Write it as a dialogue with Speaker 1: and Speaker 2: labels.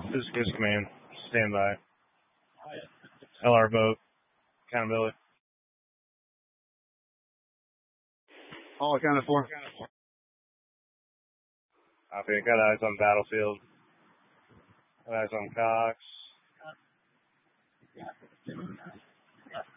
Speaker 1: This is Kiss Command. Stand by. LR boat. Accountability.
Speaker 2: All accounted for.
Speaker 1: Copy. Got eyes on battlefield. Got eyes on Cox.